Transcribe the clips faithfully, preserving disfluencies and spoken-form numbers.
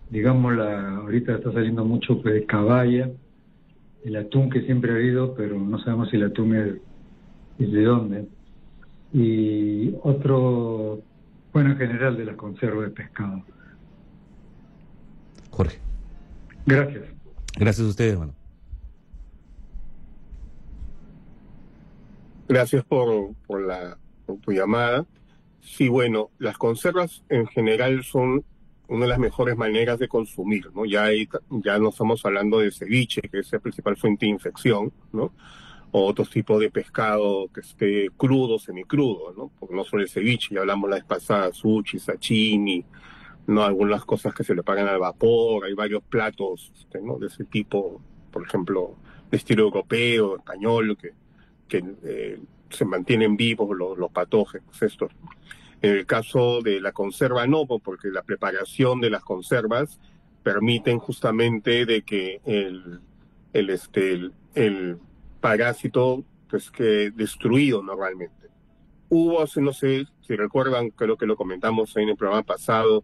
digamos, la, ahorita está saliendo mucho pues, caballa, el atún que siempre ha habido, pero no sabemos si el atún es, es de dónde. Y otro, bueno, en general de las conservas de pescado. Jorge. Gracias. Gracias a ustedes, hermano. Gracias por, por, la, por tu llamada. Sí, bueno, las conservas en general son una de las mejores maneras de consumir, ¿no? Ya, hay, ya no estamos hablando de ceviche, que es la principal fuente de infección, ¿no? O otros tipos de pescado que esté crudo, semicrudo, ¿no? Porque no solo el ceviche, ya hablamos la vez pasada, sushi, sashimi, ¿no? Algunas cosas que se le pagan al vapor, hay varios platos, este, ¿no? De ese tipo, por ejemplo, de estilo europeo, español, que, que eh, se mantienen vivos los, los patógenos estos. En el caso de la conserva no, porque la preparación de las conservas permiten justamente de que el, el, este, el, el parásito pues que destruido normalmente. Hubo hace, no sé si recuerdan, creo que lo comentamos en el programa pasado,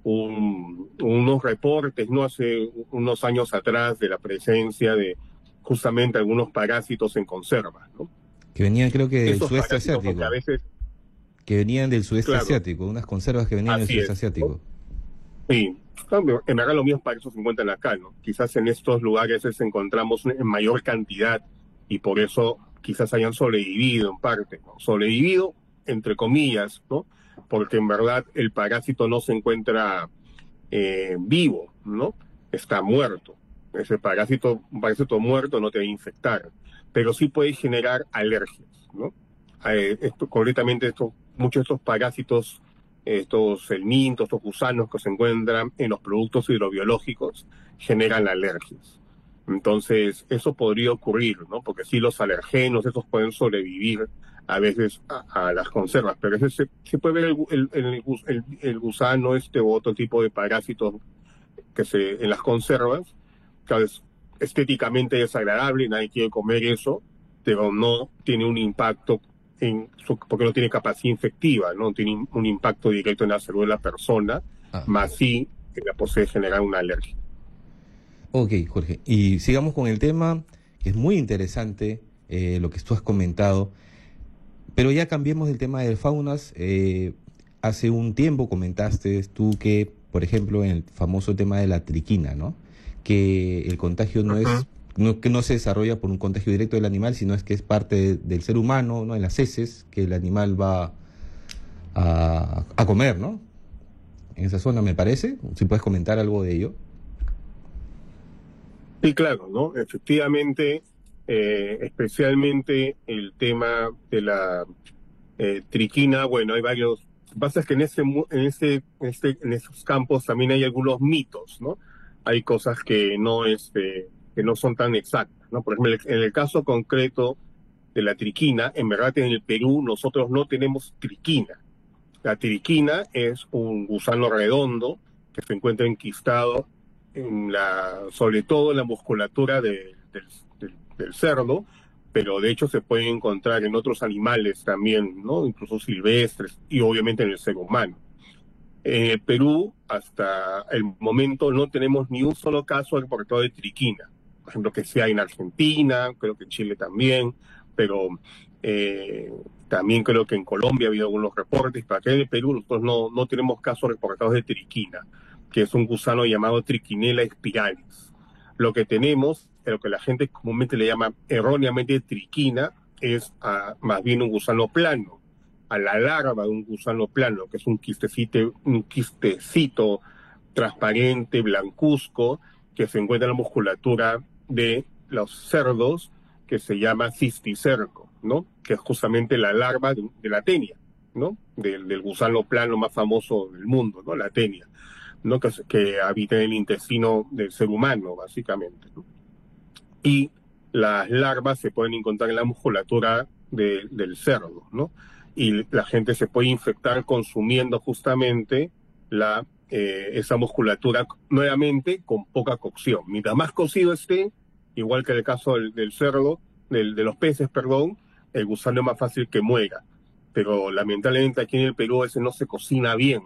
un, unos reportes, no hace unos años atrás, de la presencia de justamente algunos parásitos en conserva, ¿no? Que venían, creo que del Esos sudeste parásitos asiático. A veces, que venían del sudeste claro, asiático, unas conservas que venían del así sudeste es, asiático. Sí, en verdad los mismos para eso se encuentran acá, ¿no? Quizás en estos lugares les encontramos en mayor cantidad y por eso quizás hayan sobrevivido en parte, ¿no? Sobrevivido, entre comillas, ¿no? Porque en verdad el parásito no se encuentra eh, vivo, ¿no? Está muerto. Ese parásito, un parásito muerto no te va a infectar, pero sí puede generar alergias, ¿no? Eh, esto, concretamente, esto, muchos de estos parásitos, estos helmintos, estos gusanos que se encuentran en los productos hidrobiológicos, generan alergias. Entonces, eso podría ocurrir, ¿no? Porque sí, los alergenos, esos pueden sobrevivir a veces a, a las conservas, pero a veces se, se puede ver el, el, el, el, el gusano, este u otro tipo de parásitos que se en las conservas, que es estéticamente desagradable, nadie quiere comer eso, pero no tiene un impacto en su, porque no tiene capacidad infectiva, no tiene un impacto directo en la salud de la persona, ah. más sí la puede generar una alergia. Ok, Jorge, y sigamos con el tema, que es muy interesante eh, lo que tú has comentado, pero ya cambiemos del tema de faunas. Eh, hace un tiempo comentaste tú que, por ejemplo, en el famoso tema de la triquina, ¿no? Que el contagio no uh-huh. es, no, que no se desarrolla por un contagio directo del animal, sino es que es parte de, del ser humano, ¿no? En las heces que el animal va a, a comer, ¿no? En esa zona, me parece. Si puedes comentar algo de ello. Sí, claro, ¿no? Efectivamente, eh, especialmente el tema de la eh, triquina, bueno, hay varios. Lo que pasa es que en ese, en ese, en este, en esos campos también hay algunos mitos, ¿no? Hay cosas que no, este, que no son tan exactas, ¿no? Por ejemplo, en el caso concreto de la triquina, en verdad en el Perú nosotros no tenemos triquina. La triquina es un gusano redondo que se encuentra enquistado en la, sobre todo en la musculatura de, del, del, del cerdo, pero de hecho se puede encontrar en otros animales también, ¿no? Incluso silvestres y obviamente en el ser humano. En el Perú, hasta el momento, no tenemos ni un solo caso reportado de triquina. Por ejemplo, que sea en Argentina, creo que en Chile también, pero eh, también creo que en Colombia ha habido algunos reportes. Para acá en el Perú nosotros no, no tenemos casos reportados de triquina, que es un gusano llamado Trichinella spiralis. Lo que tenemos, lo que la gente comúnmente le llama erróneamente triquina, es a, más bien un gusano plano, a la larva de un gusano plano, que es un quistecito, un quistecito transparente, blancuzco, que se encuentra en la musculatura de los cerdos, que se llama cisticerco, ¿no? Que es justamente la larva de, de la tenia, ¿no? Del, del gusano plano más famoso del mundo, ¿no? La tenia, ¿no? Que, que habita en el intestino del ser humano, básicamente, ¿no? Y las larvas se pueden encontrar en la musculatura de, del cerdo, ¿no? Y la gente se puede infectar consumiendo justamente la, eh, esa musculatura nuevamente con poca cocción. Mientras más cocido esté, igual que en el caso del, del cerdo, del, de los peces, perdón, el gusano es más fácil que muera. Pero lamentablemente aquí en el Perú ese no se cocina bien.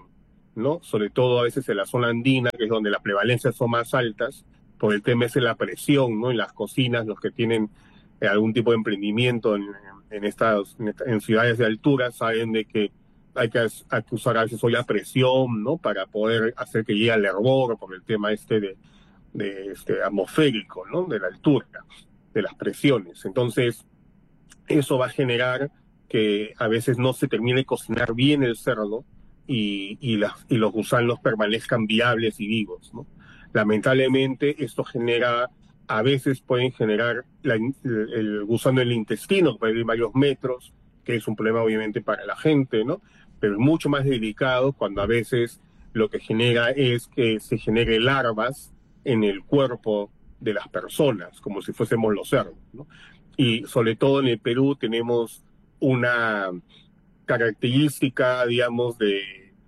¿no? Sobre todo a veces en la zona andina, que es donde las prevalencias son más altas, por el tema es la presión, ¿no? En las cocinas, los que tienen eh, algún tipo de emprendimiento en, en, estas, en, en ciudades de altura, saben de que hay que, hay que usar a veces hoy la presión, ¿no? Para poder hacer que llegue al hervor, por el tema este de, de este atmosférico, ¿no? De la altura, de las presiones. Entonces, eso va a generar que a veces no se termine de cocinar bien el cerdo y, y, las, y los gusanos permanezcan viables y vivos, ¿no? Lamentablemente esto genera, a veces pueden generar la, el, el gusano en el intestino, puede ir varios metros, que es un problema obviamente para la gente, ¿no? Pero es mucho más delicado cuando a veces lo que genera es que se genere larvas en el cuerpo de las personas, como si fuésemos los cerdos, ¿no? Y sobre todo en el Perú tenemos una característica, digamos, de,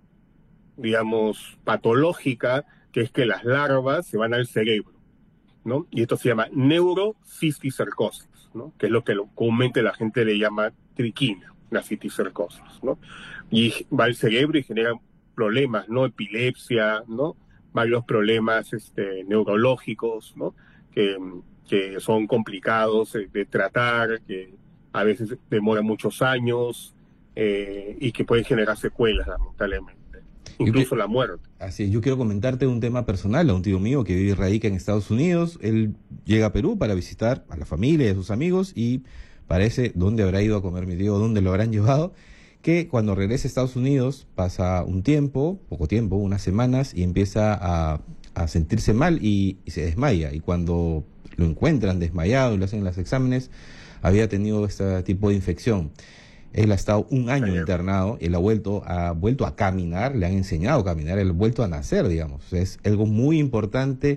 digamos, patológica, que es que las larvas se van al cerebro, ¿no? Y esto se llama neurocisticercosis, ¿no? Que es lo que comúnmente la gente le llama triquina, la cisticercosis, ¿no? Y va al cerebro y genera problemas, ¿no? Epilepsia, ¿no? Varios problemas este, neurológicos, ¿no? Que, que son complicados de, de tratar, que a veces demoran muchos años eh, y que pueden generar secuelas, lamentablemente. Incluso que, la muerte. Así es, yo quiero comentarte un tema personal a un tío mío que vive y radica en Estados Unidos. Él llega a Perú para visitar a la familia y a sus amigos y parece, ¿dónde habrá ido a comer mi tío? ¿Dónde lo habrán llevado? Que cuando regresa a Estados Unidos pasa un tiempo, poco tiempo, unas semanas, y empieza a, a sentirse mal y, y se desmaya. Y cuando lo encuentran desmayado y le hacen los exámenes, había tenido este tipo de infección. Él ha estado un año sí. internado, él ha vuelto, ha vuelto a caminar, le han enseñado a caminar, él ha vuelto a nacer, digamos. Es algo muy importante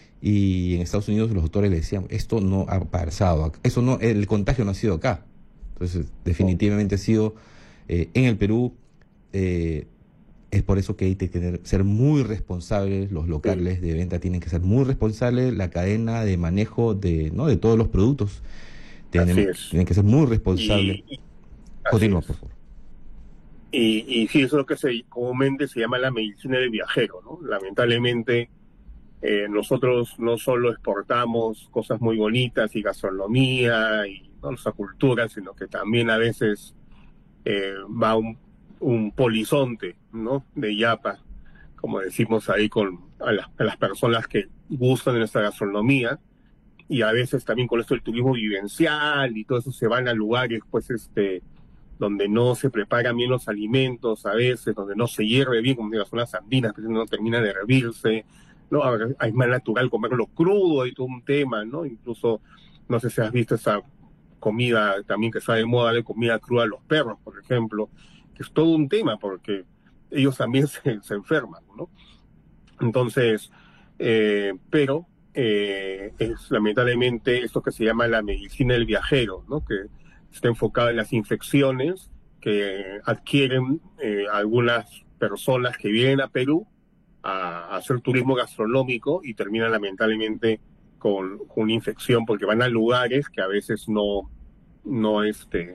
y en Estados Unidos los doctores le decían, esto no ha pasado, eso no, el contagio no ha sido acá. Entonces, definitivamente ha sido eh, en el Perú. Eh, es por eso que hay que tener, ser muy responsables, los locales sí. de venta tienen que ser muy responsables, la cadena de manejo de, ¿no? de todos los productos tienen, tienen que ser muy responsables. Y, y... Continúa, por favor. Y, y sí, eso es lo que se, comúnmente se llama la medicina del viajero, ¿no? Lamentablemente, eh, nosotros no solo exportamos cosas muy bonitas y gastronomía y ¿no? nuestra cultura, sino que también a veces eh, va un, un polizonte, ¿no? De yapa, como decimos ahí con a, la, a las personas que gustan de nuestra gastronomía. Y a veces también con esto del turismo vivencial y todo eso se van a lugares, pues, este... donde no se preparan bien los alimentos, a veces, donde no se hierve bien, como en las zonas andinas, que no termina de hervirse, ¿no? Es más natural comerlo crudo, hay todo un tema, ¿no? Incluso, no sé si has visto esa comida también que está de moda, de comida cruda a los perros, por ejemplo, que es todo un tema, porque ellos también se, se enferman, ¿no? Entonces, eh, pero eh, es lamentablemente esto que se llama la medicina del viajero, ¿no? Que está enfocada en las infecciones que adquieren eh, algunas personas que vienen a Perú a, a hacer turismo gastronómico y terminan lamentablemente con, con una infección porque van a lugares que a veces no no este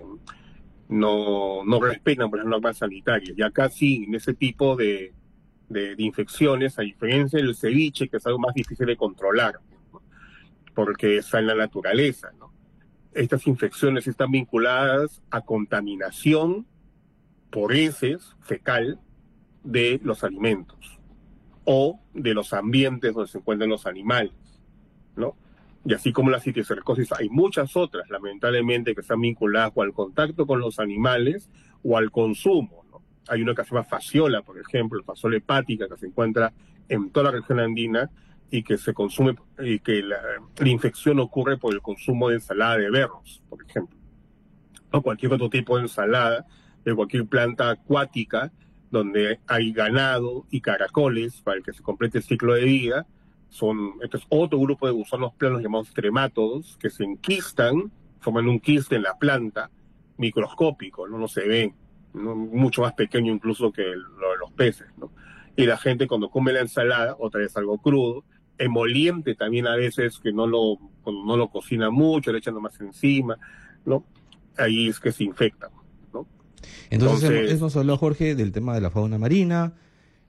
no, no respetan por las normas sanitarias. Y acá sí, en ese tipo de, de, de infecciones, a diferencia del ceviche, que es algo más difícil de controlar, ¿no? Porque está en la naturaleza, ¿no? Estas infecciones están vinculadas a contaminación por heces fecal de los alimentos o de los ambientes donde se encuentran los animales, ¿no? Y así como la cisticercosis, hay muchas otras, lamentablemente, que están vinculadas o al contacto con los animales o al consumo, ¿no? Hay una que se llama fasciola, por ejemplo, fasciola hepática, que se encuentra en toda la región andina, y que se consume, y que la, la infección ocurre por el consumo de ensalada de berros, por ejemplo, o cualquier otro tipo de ensalada, de cualquier planta acuática, donde hay ganado y caracoles para el que se complete el ciclo de vida. Son, este es otro grupo de gusanos planos llamados tremátodos, que se enquistan, forman un quiste en la planta, microscópico, no, no se ven, ¿no? Mucho más pequeño incluso que el, lo de los peces, ¿no? Y la gente cuando come la ensalada, otra vez algo crudo, emoliente también a veces, que no lo, no lo cocina mucho, le echan nomás encima, ¿no? Ahí es que se infectan, ¿no? Entonces, Entonces hemos hablado, Jorge, del tema de la fauna marina,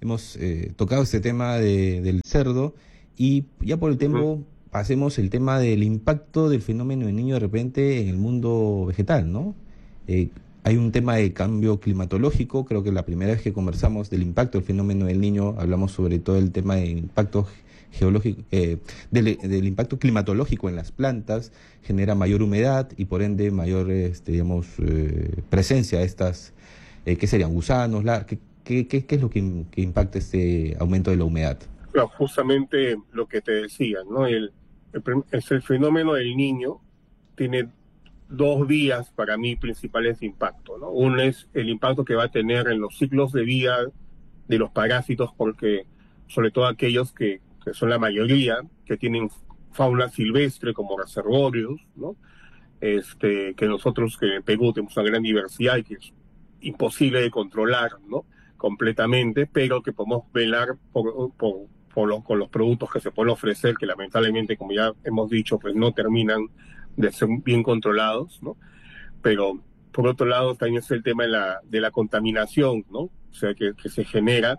hemos eh, tocado este tema de, del cerdo, y ya por el tiempo pasemos el tema del impacto del fenómeno del Niño de repente en el mundo vegetal, ¿no? Eh, hay un tema de cambio climatológico. Creo que la primera vez que conversamos del impacto del fenómeno del Niño hablamos sobre todo el tema de impacto geológico, eh, del, del impacto climatológico en las plantas. Genera mayor humedad y por ende mayor, este, digamos, eh, presencia de estas, eh, ¿qué serían? Gusanos, la, ¿qué, qué, qué, qué es lo que, que impacta este aumento de la humedad? Claro, justamente lo que te decía, ¿no? El, el, es el fenómeno del Niño tiene dos vías para mí principales de impacto, ¿no? Uno es el impacto que va a tener en los ciclos de vida de los parásitos, porque sobre todo aquellos que, que son la mayoría, que tienen fauna silvestre como reservorios, ¿no? Este, que nosotros, que en Perú tenemos una gran diversidad y que es imposible de controlar, ¿no? Completamente, pero que podemos velar por, por, por los, con los productos que se pueden ofrecer, que lamentablemente, como ya hemos dicho, pues no terminan de ser bien controlados, ¿no? Pero por otro lado también es el tema de la, de la contaminación, ¿no? O sea, que, que se genera,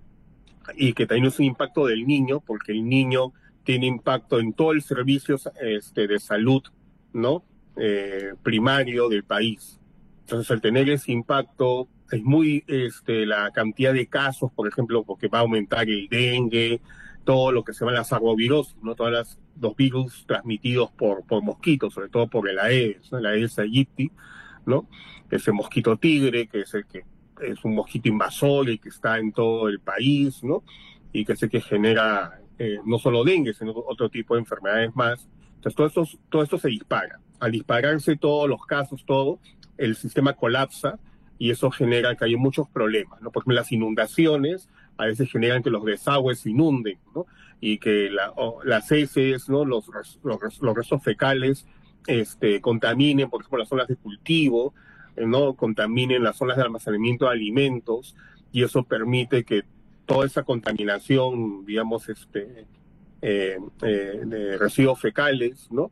y que también es un impacto del niño, porque el niño tiene impacto en todo el servicio este, de salud, ¿no? Eh, primario del país. Entonces, al tener ese impacto, es muy, este, la cantidad de casos, por ejemplo, porque va a aumentar el dengue, todo lo que se llama las arbovirosis, ¿no? Todas las, los virus transmitidos por, por mosquitos, sobre todo por el Aedes, ¿no? El Aedes aegypti, ¿no? Ese mosquito tigre, que es el que es un mosquito invasor y que está en todo el país, ¿no? Y que es el que genera eh, no solo dengue, sino otro tipo de enfermedades más. Entonces, todo esto, todo esto se dispara. Al dispararse todos los casos, todo, el sistema colapsa y eso genera que hay muchos problemas, ¿no? Por ejemplo, las inundaciones a veces generan que los desagües se inunden, ¿no? Y que la, o, las heces, ¿no? Los, los, los restos fecales este, contaminen, por ejemplo, las zonas de cultivo, eh, ¿no? Contaminen las zonas de almacenamiento de alimentos, y eso permite que toda esa contaminación, digamos, este, eh, eh, de residuos fecales, ¿no?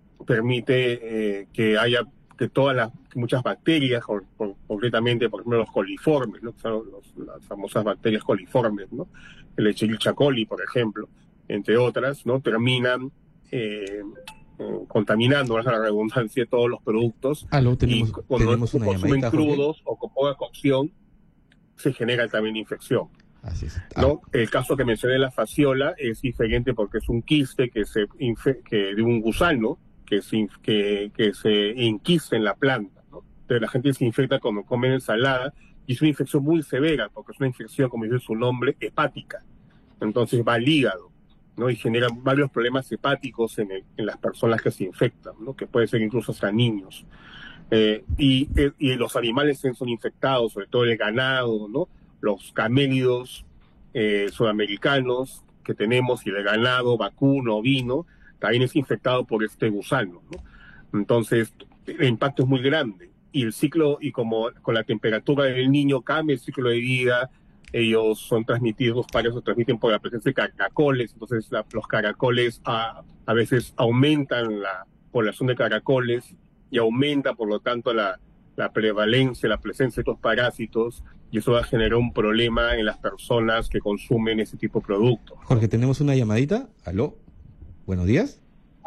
Permite eh, que haya que todas las que muchas bacterias, con, con, concretamente, por ejemplo, los coliformes, ¿no? Son los, las famosas bacterias coliformes, ¿no? El Escherichia coli, por ejemplo, entre otras, ¿no? Terminan eh, eh, contaminando, la redundancia, todos los productos. Aló, tenemos, y cuando tenemos se una consumen llamadita, crudos o con poca cocción, se genera también infección. Así es. Ah. ¿No? El caso que mencioné de la fasciola es diferente porque es un quiste que se infe que de un gusano que se, que, que se inquiste en la planta, ¿no? Entonces la gente se infecta cuando come ensalada, y es una infección muy severa porque es una infección, como dice su nombre, hepática. Entonces va al hígado, ¿no? Y genera varios problemas hepáticos en, el, en las personas que se infectan, ¿no? Que puede ser incluso hasta niños. Eh, y, y los animales son infectados, sobre todo el ganado, ¿no? Los camélidos eh, sudamericanos que tenemos, y el ganado vacuno, ovino, también es infectado por este gusano, ¿no? Entonces, el impacto es muy grande. Y el ciclo, y como con la temperatura del niño cambia el ciclo de vida, ellos son transmitidos, varios se transmiten por la presencia de caracoles. Entonces, la, los caracoles a, a veces aumentan la población de caracoles, y aumenta, por lo tanto, la, la prevalencia, la presencia de estos parásitos, y eso va a generar un problema en las personas que consumen ese tipo de productos. Jorge, tenemos una llamadita. Aló, buenos días.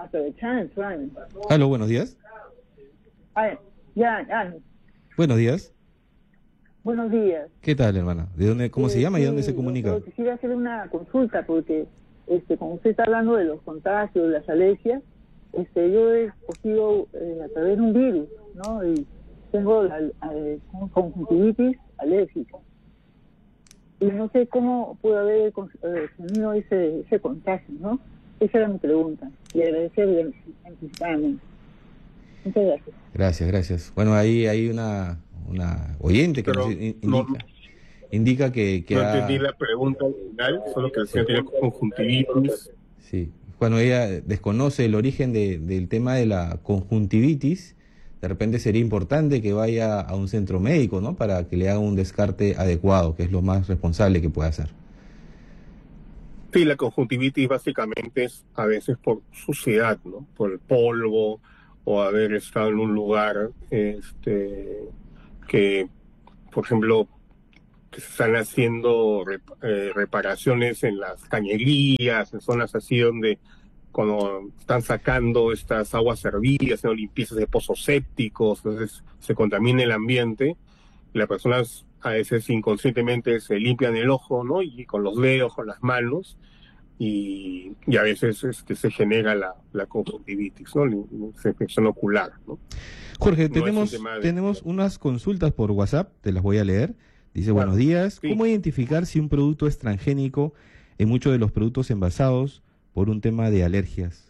Aló, buenos días. Ya, ya. Buenos días. Buenos días. ¿Qué tal, hermana? ¿De dónde, cómo eh, se llama sí, y dónde se comunica? Yo quisiera hacer una consulta porque, este, como usted está hablando de los contagios, de las alergias, este, yo he cogido eh, a través de un virus, ¿no? Y tengo la, eh, conjuntivitis alérgica. Y no sé cómo puede haber eh, tenido ese, ese contagio, ¿no? Esa era mi pregunta. Y agradecerle anticipadamente. Muchas gracias. Gracias, gracias. Bueno, ahí hay una, una oyente que Pero, nos indica, no, indica que... que no ha... entendí la pregunta original, solo que el señor tiene conjuntivitis. Sí. Bueno, ella desconoce el origen de, del tema de la conjuntivitis. De repente sería importante que vaya a un centro médico, ¿no? Para que le haga un descarte adecuado, que es lo más responsable que puede hacer. Sí, la conjuntivitis básicamente es a veces por suciedad, ¿no? Por el polvo, o haber estado en un lugar este, que, por ejemplo, que se están haciendo rep, eh, reparaciones en las cañerías, en zonas así donde cuando están sacando estas aguas servidas, haciendo limpiezas de pozos sépticos, entonces se contamina el ambiente. Las personas a veces inconscientemente se limpian el ojo, ¿no? Y con los dedos, con las manos, y, y a veces este, se genera la, la conjuntivitis, ¿no? La infección ocular, ¿no? Jorge, No tenemos, de... tenemos unas consultas por WhatsApp, te las voy a leer. Dice, Claro, buenos días, sí. ¿Cómo identificar si un producto es transgénico en muchos de los productos envasados por un tema de alergias?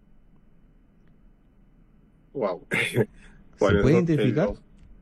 Wow. ¿Se Bueno, puede eso, identificar?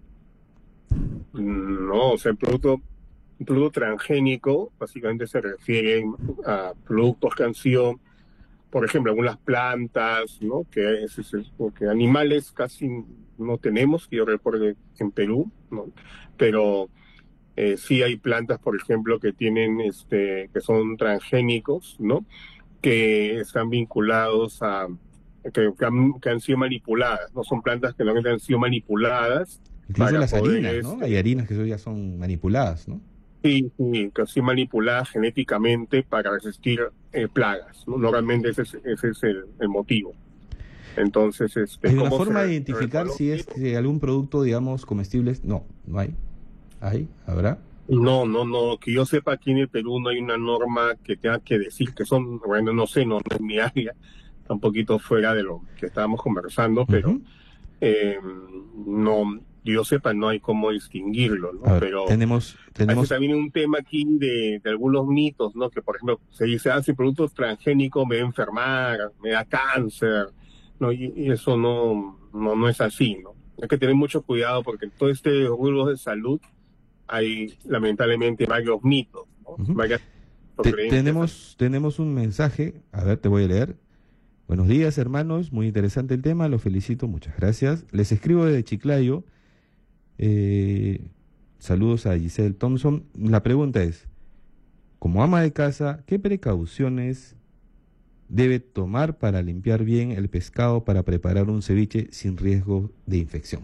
El, no, o sea, el producto, un producto transgénico básicamente se refiere a productos que han sido, por ejemplo, algunas plantas, ¿no? Que, es, es, que animales casi no tenemos, que yo recuerdo en Perú, ¿no? Pero eh, sí hay plantas, por ejemplo, que tienen, este, que son transgénicos, ¿no? Que están vinculados a, que, que, han, que han sido manipuladas, ¿no? Son plantas que no han sido manipuladas. Incluso para las poder, harinas, ¿no? este, Hay harinas que eso ya son manipuladas, ¿no? Sí, sí, que han sido manipuladas genéticamente para resistir eh, plagas, ¿no? Normalmente ese es, ese es el, el motivo. Entonces, este, ¿Hay una ¿cómo forma se de identificar reconoce? si es que algún producto, digamos, comestible? No, no hay. ¿Hay? ¿Habrá? No, no, no, que yo sepa, aquí en el Perú no hay una norma que tenga que decir que son, bueno, no sé, no, no es mi área, está un poquito fuera de lo que estábamos conversando, pero Uh-huh. eh, no, yo sepa, no hay cómo distinguirlo, ¿no? A ver, Pero tenemos, a veces tenemos, también un tema aquí de, de algunos mitos, ¿no? Que, por ejemplo, se dice, ah, si el producto transgénico me va a enfermar, me da cáncer, ¿no? Y, y eso no, no, no es así, ¿no? Hay que tener mucho cuidado porque en todo este rubro de salud hay, lamentablemente, varios mitos, ¿no? uh-huh. Varias Te, creencias. tenemos, tenemos un mensaje, a ver, te voy a leer. Buenos días, hermanos, muy interesante el tema, los felicito, muchas gracias. Les escribo desde Chiclayo. Eh, saludos a Giselle Thompson. La pregunta es, como ama de casa, ¿qué precauciones debe tomar para limpiar bien el pescado para preparar un ceviche sin riesgo de infección?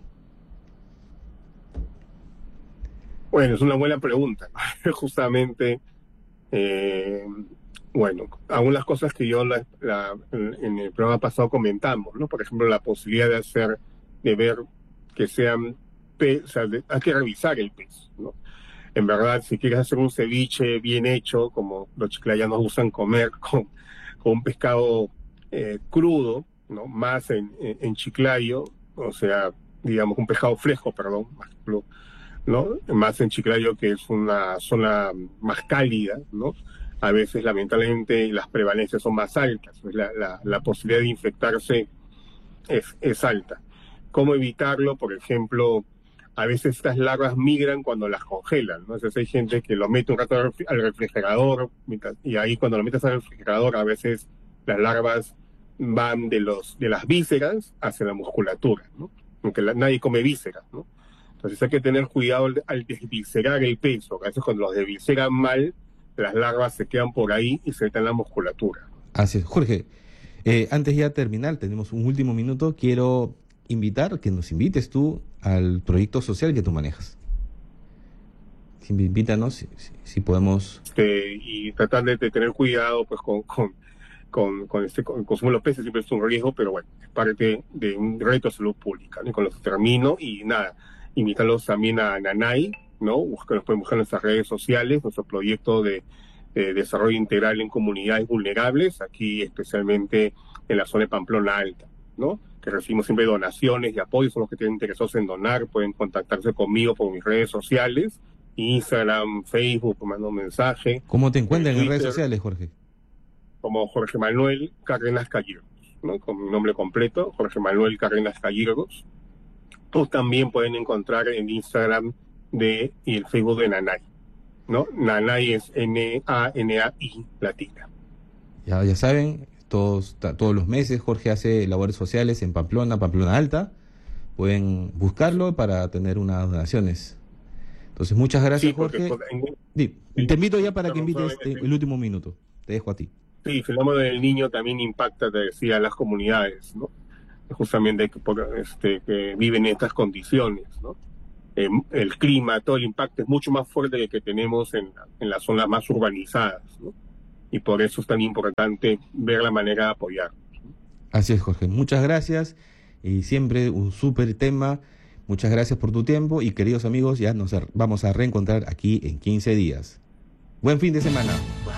Bueno, es una buena pregunta. Justamente, eh, bueno, algunas cosas que yo la, la, en el programa pasado comentamos, ¿no? Por ejemplo, la posibilidad de hacer, de ver que sean pez, o sea, de, hay que revisar el pez, ¿no? En verdad, si quieres hacer un ceviche bien hecho, como los chiclayanos usan comer con, con un pescado eh, crudo, ¿no? Más en, en, en Chiclayo, o sea, digamos un pescado fresco, perdón, ¿no? Más en Chiclayo, que es una zona más cálida, ¿no? A veces, lamentablemente, las prevalencias son más altas, la, la, la posibilidad de infectarse es, es alta. ¿Cómo evitarlo? Por ejemplo, a veces estas larvas migran cuando las congelan, ¿no? Entonces hay gente que lo mete un rato al refrigerador y ahí cuando lo metes al refrigerador a veces las larvas van de los de las vísceras hacia la musculatura, ¿no? Aunque la, nadie come vísceras, ¿no? Entonces hay que tener cuidado al, al desviscerar el peso, que a veces cuando los desvisceran mal, las larvas se quedan por ahí y se quedan en la musculatura. Así es. Jorge, eh, antes ya de terminar, tenemos un último minuto, quiero invitar, que nos invites tú al proyecto social que tú manejas. Invítanos si, si, si podemos... Este, y tratar de, de tener cuidado pues con, con, con, con este con el consumo de los peces, siempre es un riesgo, pero bueno, es parte de un reto de salud pública, ¿no? Y con los termino y nada, invitarlos también a Nanay, ¿no? Que nos pueden buscar en nuestras redes sociales, nuestro proyecto de, de desarrollo integral en comunidades vulnerables, aquí especialmente en la zona de Pamplona Alta, ¿no? Que recibimos siempre donaciones y apoyos, son los que tienen interesados en donar, pueden contactarse conmigo por mis redes sociales, Instagram, Facebook, mandando un mensaje. ¿Cómo te encuentran en, en redes sociales, Jorge? Como Jorge Manuel Cárdenas Callirgos, ¿no? Con mi nombre completo, Jorge Manuel Cárdenas Callirgos. O también pueden encontrar en Instagram de, y el Facebook de Nanay, ¿no? Nanay es N A N A I latina. Ya, ya saben, todos, todos los meses Jorge hace labores sociales en Pamplona, Pamplona Alta. Pueden buscarlo para tener unas donaciones. Entonces, muchas gracias, sí, Jorge. En, sí, sí, te invito ya para que invites el, el último minuto. Te dejo a ti. Sí, el fenómeno del niño también impacta, te decía, a las comunidades, ¿no? Justamente que, este, que viven en estas condiciones, ¿no? eh, el clima, todo el impacto es mucho más fuerte del que tenemos en, en las zonas más urbanizadas, ¿no? Y por eso es tan importante ver la manera de apoyar. Así es, Jorge. Muchas gracias y siempre un súper tema. Muchas gracias por tu tiempo y queridos amigos, ya nos vamos a reencontrar aquí en quince días. Buen fin de semana.